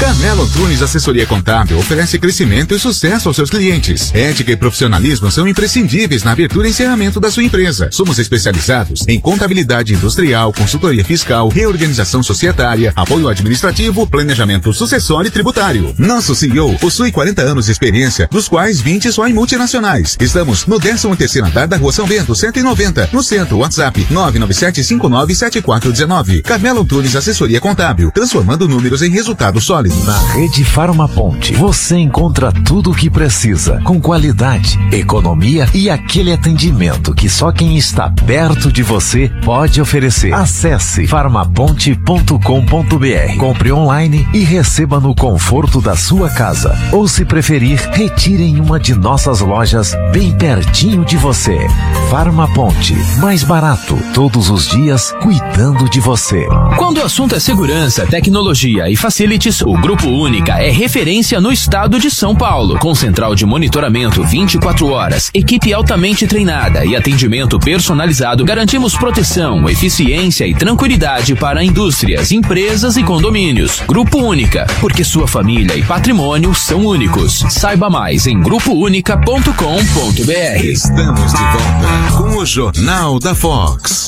Carmelo Antunes Assessoria Contábil oferece crescimento e sucesso aos seus clientes. Ética e profissionalismo são imprescindíveis na abertura e encerramento da sua empresa. Somos especializados em contabilidade industrial, consultoria fiscal, reorganização societária, apoio administrativo, planejamento sucessório e tributário. Nosso CEO possui 40 anos de experiência, dos quais 20 só em multinacionais. Estamos no 13º andar da Rua São Bento, 190, no centro. WhatsApp 997597419. Carmelo Antunes Assessoria Contábil, transformando números em resultados sólidos. Na Rede Farmaponte, você encontra tudo o que precisa, com qualidade, economia e aquele atendimento que só quem está perto de você pode oferecer. Acesse farmaponte.com.br, compre online e receba no conforto da sua casa. Ou, se preferir, retire em uma de nossas lojas bem pertinho de você. Farmaponte, mais barato, todos os dias, cuidando de você. Quando o assunto é segurança, tecnologia e facilities, o Grupo Única é referência no estado de São Paulo, com central de monitoramento 24 horas, equipe altamente treinada e atendimento personalizado. Garantimos proteção, eficiência e tranquilidade para indústrias, empresas e condomínios. Grupo Única, porque sua família e patrimônio são únicos. Saiba mais em grupounica.com.br. Estamos de volta com o Jornal da Fox.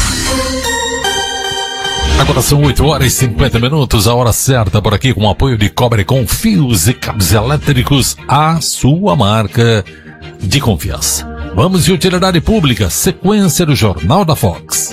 Agora são 8h50, a hora certa por aqui, com o apoio de Cobricom Fios e Cabos Elétricos, a sua marca de confiança. Vamos de utilidade pública, sequência do Jornal da Fox.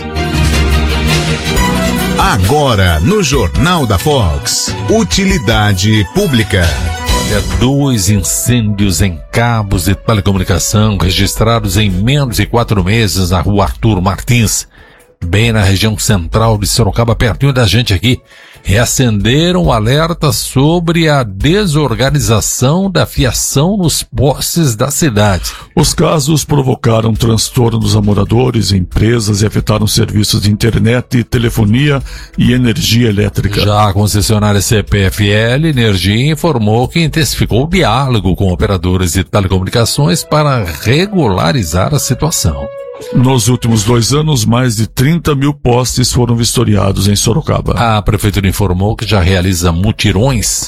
Agora no Jornal da Fox, utilidade pública. 2 incêndios em cabos de telecomunicação registrados em menos de 4 meses na Rua Arthur Martins, bem na região central de Sorocaba, pertinho da gente aqui, reacenderam o alerta sobre a desorganização da fiação nos postes da cidade. Os casos provocaram transtornos a moradores, empresas e afetaram serviços de internet, telefonia e energia elétrica. Já a concessionária CPFL Energia informou que intensificou o diálogo com operadores de telecomunicações para regularizar a situação. Nos últimos 2 anos, mais de 30 mil postes foram vistoriados em Sorocaba. A prefeitura informou que já realiza mutirões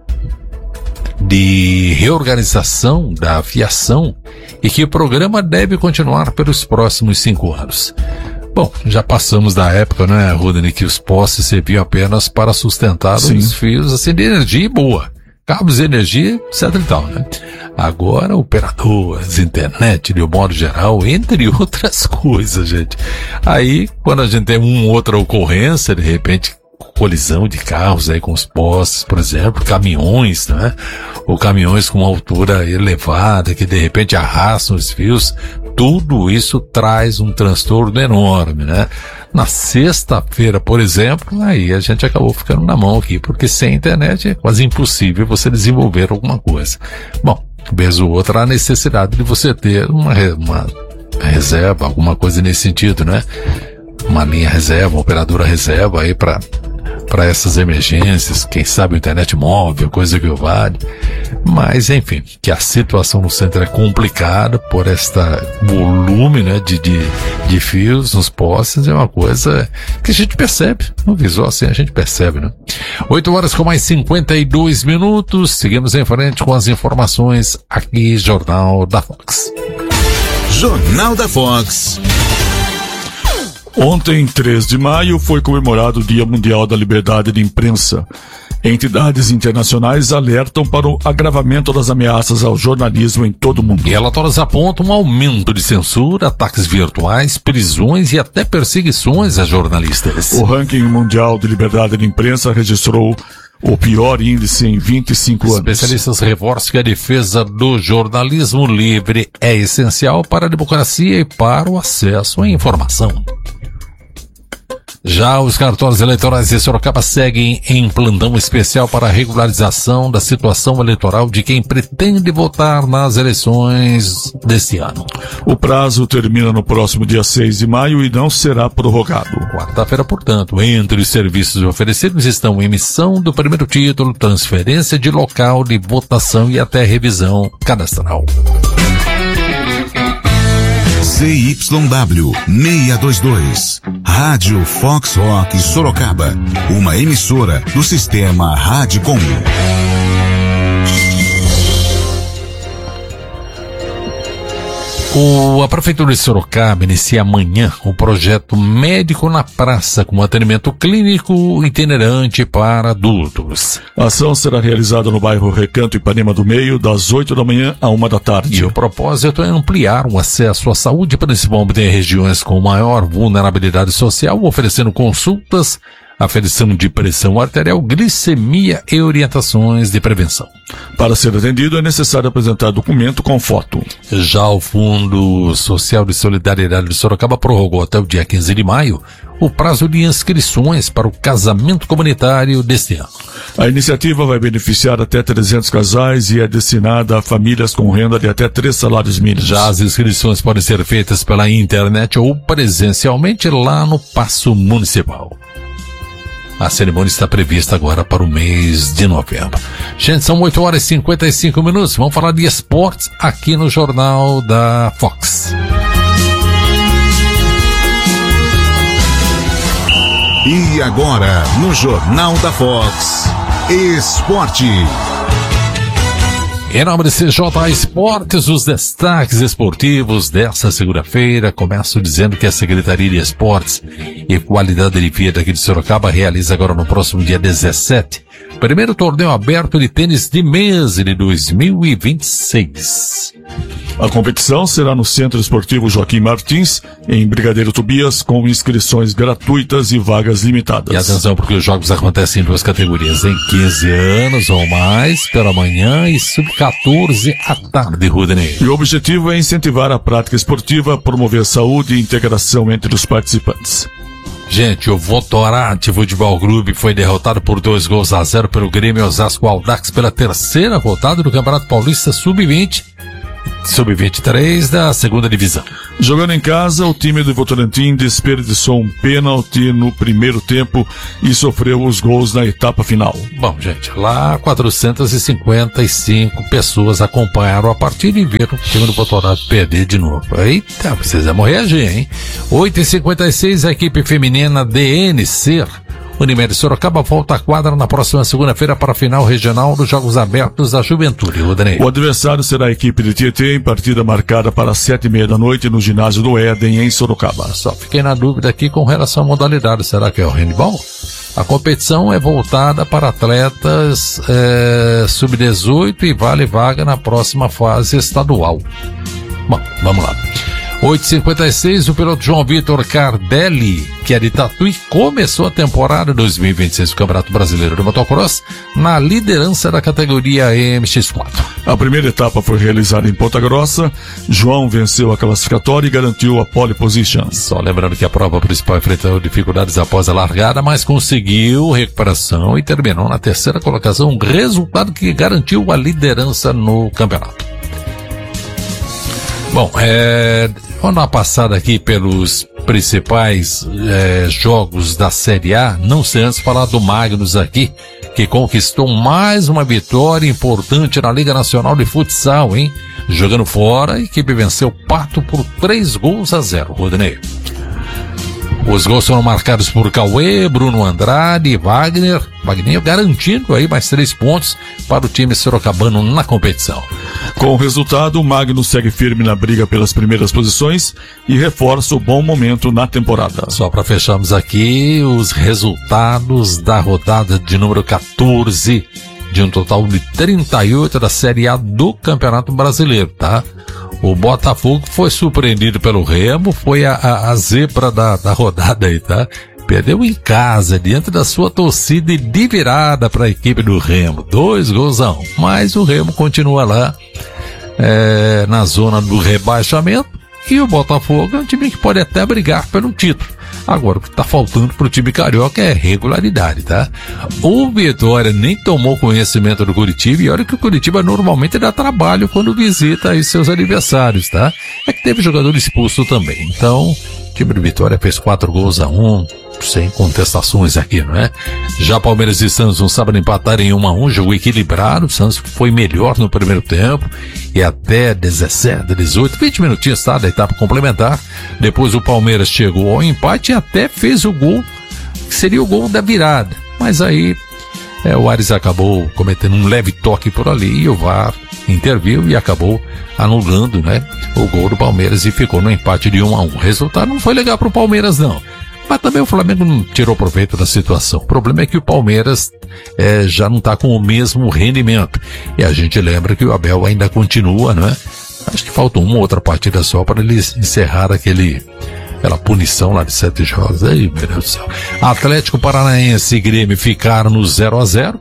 de reorganização da fiação e que o programa deve continuar pelos próximos 5 anos. Bom, já passamos da época, né, Rodney, que os postes serviam apenas para sustentar os fios assim, de energia boa. Cabos de energia, etc e tal, né? Agora, operadores, internet, de um modo geral, entre outras coisas, gente. Aí, quando a gente tem uma outra ocorrência, de repente, colisão de carros aí com os postes, por exemplo, caminhões, né? Ou caminhões com uma altura elevada, que de repente arrastam os fios, tudo isso traz um transtorno enorme, né? Na sexta-feira, por exemplo, aí a gente acabou ficando na mão aqui, porque sem internet é quase impossível você desenvolver alguma coisa. Bom, vez ou outra, há a necessidade de você ter uma reserva, alguma coisa nesse sentido, né? Uma linha reserva, uma operadora reserva aí para essas emergências, quem sabe internet móvel, coisa que vale. Mas, enfim, que a situação no centro é complicada por esta volume, né, de fios nos postes, é uma coisa que a gente percebe, no visual assim a gente percebe, né? 8h52, seguimos em frente com as informações aqui, Jornal da Fox. Jornal da Fox. Ontem, 3 de maio, foi comemorado o Dia Mundial da Liberdade de Imprensa. Entidades internacionais alertam para o agravamento das ameaças ao jornalismo em todo o mundo. Relatórios apontam um aumento de censura, ataques virtuais, prisões e até perseguições a jornalistas. O ranking mundial de liberdade de imprensa registrou o pior índice em 25 anos. Especialistas reforçam que a defesa do jornalismo livre é essencial para a democracia e para o acesso à informação. Já os cartórios eleitorais de Sorocaba seguem em plantão especial para a regularização da situação eleitoral de quem pretende votar nas eleições deste ano. O prazo termina no próximo dia 6 de maio e não será prorrogado. Quarta-feira, portanto, entre os serviços oferecidos estão emissão do primeiro título, transferência de local de votação e até revisão cadastral. ZYW 622. Rádio Fox Rock Sorocaba. Uma emissora do sistema Radicom. A Prefeitura de Sorocaba inicia amanhã o projeto Médico na Praça, com atendimento clínico itinerante para adultos. A ação será realizada no bairro Recanto Ipanema do Meio, das 8 da manhã à 1 da tarde. E o propósito é ampliar o acesso à saúde, principalmente em regiões com maior vulnerabilidade social, oferecendo consultas, aferição de pressão arterial, glicemia e orientações de prevenção. Para ser atendido, é necessário apresentar documento com foto. Já o Fundo Social de Solidariedade de Sorocaba prorrogou até o dia 15 de maio o prazo de inscrições para o casamento comunitário deste ano. A iniciativa vai beneficiar até 300 casais e é destinada a famílias com renda de até 3 salários mínimos. Já as inscrições podem ser feitas pela internet ou presencialmente lá no Paço Municipal. A cerimônia está prevista agora para o mês de novembro. Gente, são 8 horas e 55 minutos. Vamos falar de esportes aqui no Jornal da Fox. E agora, no Jornal da Fox, Esporte. Em nome de CJ Esportes, os destaques esportivos dessa segunda-feira. Começo dizendo que a Secretaria de Esportes e Qualidade de Vida aqui de Sorocaba realiza agora no próximo dia 17, primeiro torneio aberto de tênis de mesa de 2026. A competição será no Centro Esportivo Joaquim Martins, em Brigadeiro Tobias, com inscrições gratuitas e vagas limitadas. E atenção, porque os jogos acontecem em duas categorias, em 15 anos ou mais, pela manhã, e sub-14 à tarde, Rudney. E o objetivo é incentivar a prática esportiva, promover saúde e integração entre os participantes. Gente, o Votorati Futebol Clube foi derrotado por 2-0 pelo Grêmio Osasco Audax pela terceira rodada do Campeonato Paulista Sub-23 da segunda divisão. Jogando em casa, o time do Votorantim desperdiçou um pênalti no primeiro tempo e sofreu os gols na etapa final. Bom, gente, lá 455 pessoas acompanharam a partida e viram o time do Votorati perder de novo. Eita, vocês vão reagir, hein? 8h56, a equipe feminina DNC Unimed Sorocaba volta à quadra na próxima segunda-feira para a final regional dos Jogos Abertos da Juventude. O adversário será a equipe de Tietê, em partida marcada para as 7h30 da noite no ginásio do Éden, em Sorocaba. Só fiquei na dúvida aqui com relação à modalidade. Será que é o handball? A competição é voltada para atletas sub-18 e vale vaga na próxima fase estadual. Bom, vamos lá. 8h56, o piloto João Vitor Cardelli, que é de Tatuí, começou a temporada 2026 do Campeonato Brasileiro de Motocross na liderança da categoria MX4. A primeira etapa foi realizada em Ponta Grossa. João venceu a classificatória e garantiu a pole position. Só lembrando que a prova principal enfrentou dificuldades após a largada, mas conseguiu recuperação e terminou na terceira colocação, um resultado que garantiu a liderança no campeonato. Bom, vamos dar uma passada aqui pelos principais jogos da Série A, não sei antes falar do Magnus aqui, que conquistou mais uma vitória importante na Liga Nacional de Futsal, hein? Jogando fora, a equipe venceu o Pato por 3-0, Rodney. Os gols foram marcados por Cauê, Bruno Andrade e Wagner garantindo aí mais 3 pontos para o time sorocabano na competição. Com o resultado, o Magno segue firme na briga pelas primeiras posições e reforça o bom momento na temporada. Só para fecharmos aqui os resultados da rodada de número 14, de um total de 38 da Série A do Campeonato Brasileiro, tá? O Botafogo foi surpreendido pelo Remo, foi a zebra da rodada aí, tá? Perdeu em casa, diante da sua torcida e de virada para a equipe do Remo. 2-1. Mas o Remo continua lá na zona do rebaixamento. E o Botafogo é um time que pode até brigar pelo título. Agora, o que está faltando para o time carioca é regularidade, tá? O Vitória nem tomou conhecimento do Curitiba, e olha que o Curitiba normalmente dá trabalho quando visita aí seus adversários, tá? É que teve jogador expulso também. Então, o time do Vitória fez 4-1, sem contestações aqui, não é? Já Palmeiras e Santos no sábado empataram em 1-1, jogo equilibrado. O Santos foi melhor no primeiro tempo e até 17, 18, 20 minutinhos, tá, da etapa complementar. Depois o Palmeiras chegou ao empate e até fez o gol, que seria o gol da virada. Mas aí o Ares acabou cometendo um leve toque por ali e o VAR interviu e acabou anulando, né, o gol do Palmeiras e ficou no empate de 1-1. O resultado não foi legal pro Palmeiras, não. Mas também o Flamengo não tirou proveito da situação. O problema é que o Palmeiras já não está com o mesmo rendimento. E a gente lembra que o Abel ainda continua, né? Acho que falta uma ou outra partida só para ele encerrar aquela punição lá de 7 jogos. Aí, meu Deus do céu. Atlético Paranaense e Grêmio ficaram no 0-0.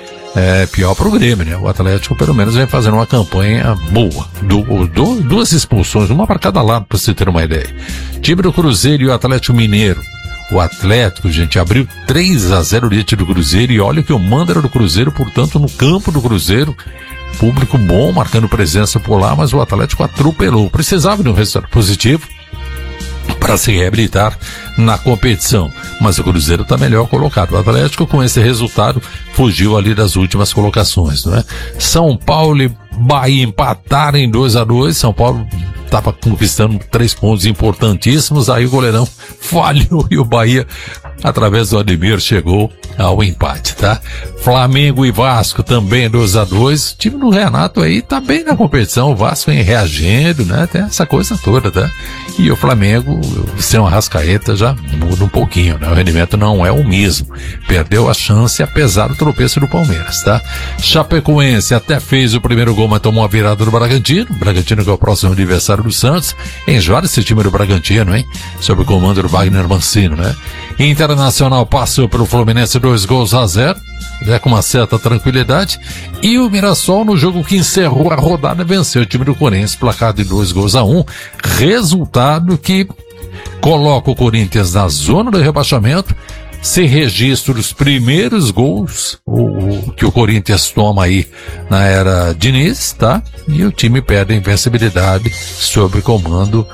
Pior pro Grêmio, né? O Atlético pelo menos vem fazendo uma campanha boa. Duas expulsões, uma para cada lado, para você ter uma ideia. Time do Cruzeiro e o Atlético Mineiro. O Atlético, gente, abriu 3-0 diante do Cruzeiro e olha que o mando era do Cruzeiro, portanto, no campo do Cruzeiro, público bom, marcando presença por lá, mas o Atlético atropelou. Precisava de um resultado positivo para se reabilitar na competição, mas o Cruzeiro está melhor colocado. O Atlético, com esse resultado, fugiu ali das últimas colocações, não é? São Paulo e Bahia empataram em 2-2. São Paulo estava conquistando 3 pontos importantíssimos, aí o goleirão falhou e o Bahia, através do Ademir, chegou ao empate, tá? Flamengo e Vasco também 2-2. O time do Renato aí tá bem na competição, o Vasco vem reagindo, né? Tem essa coisa toda, tá? E o Flamengo, sem uma Arrascaeta, já muda um pouquinho, né? O rendimento não é o mesmo. Perdeu a chance, apesar do tropeço do Palmeiras, tá? Chapecoense até fez o primeiro gol, mas tomou a virada do Bragantino. Bragantino que é o próximo adversário do Santos. Enjoaram esse time do Bragantino, hein? Sob o comando do Wagner Mancino, né? Internacional passou pelo Fluminense 2-0, né, com uma certa tranquilidade. E o Mirassol, no jogo que encerrou a rodada, venceu o time do Corinthians, placar de 2-1. Resultado que coloca o Corinthians na zona do rebaixamento, se registra os primeiros gols que o Corinthians toma aí na era Diniz, tá? E o time perde a invencibilidade sob comando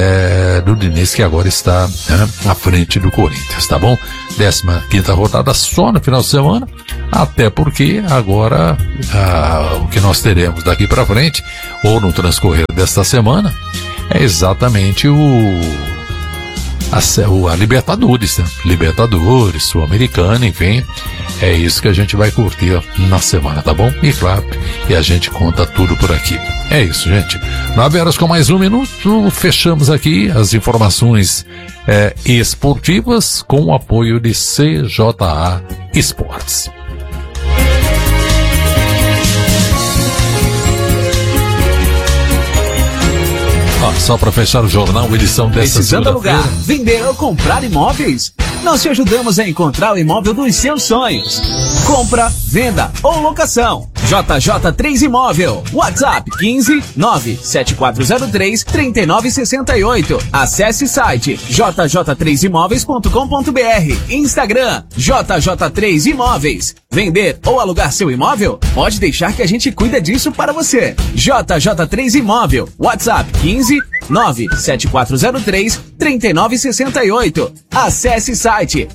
do Diniz, que agora está, né, à frente do Corinthians, tá bom? 15ª rodada só no final de semana, até porque agora o que nós teremos daqui para frente, ou no transcorrer desta semana, é exatamente a Libertadores, né? Libertadores, Sul-Americana, enfim, é isso que a gente vai curtir na semana, tá bom? E claro, e a gente conta tudo por aqui. É isso, gente. 9h com mais 1 minuto, fechamos aqui as informações esportivas com o apoio de CJA Esportes. Só para fechar o jornal, edição dessa Precisando segunda-feira. alugar, vender ou comprar imóveis? Nós te ajudamos a encontrar o imóvel dos seus sonhos. Compra, venda ou locação. JJ3 Imóvel. WhatsApp 15-97403-3968. Acesse site jj3imóveis.com.br. Instagram JJ3 Imóveis. Vender ou alugar seu imóvel? Pode deixar que a gente cuida disso para você. JJ3 Imóvel. WhatsApp 15-97403-3968. Acesse site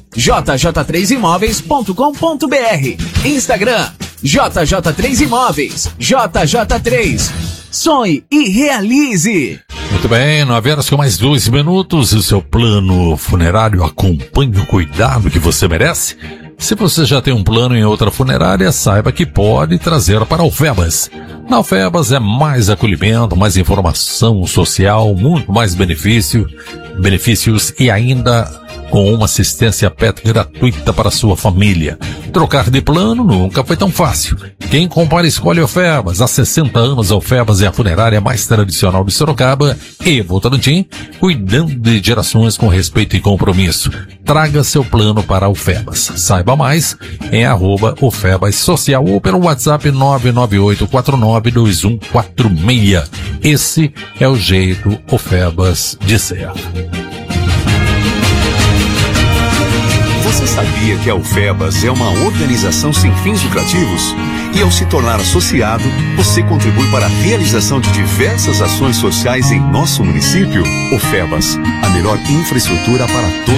jj3imóveis.com.br. Instagram JJ3 Imóveis. JJ3. Sonhe e realize. Muito bem, 9h com mais 2 minutos. O seu plano funerário acompanha o cuidado que você merece? Se você já tem um plano em outra funerária, saiba que pode trazer para a Alfebas. Na Alfebas é mais acolhimento, mais informação social, muito mais benefícios e ainda com uma assistência PET gratuita para a sua família. Trocar de plano nunca foi tão fácil. Quem compara escolhe Alfebas. Há 60 anos, a Alfebas é a funerária mais tradicional de Sorocaba e Votorantim, cuidando de gerações com respeito e compromisso. Traga seu plano para a Alfebas. Saiba mais em @Alfebas Social ou pelo WhatsApp 998492146. Esse é o jeito Alfebas de ser. Você sabia que a Alfebas é uma organização sem fins lucrativos? E ao se tornar associado, você contribui para a realização de diversas ações sociais em nosso município? Alfebas, a melhor infraestrutura para todos.